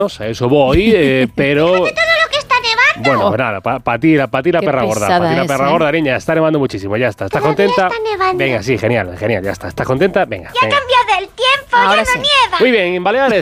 A eso voy, pero... Todo lo que está nevando. Bueno, nada, para ti la perra gorda. Para ti la perra gorda, niña, está nevando muchísimo, ya está. ¿Estás contenta? Está nevando. Venga, sí, genial, ya está. ¿Estás contenta? Venga. Ya ha cambiado el tiempo, Ahora ya no sí. nieva. Muy bien, en Baleares.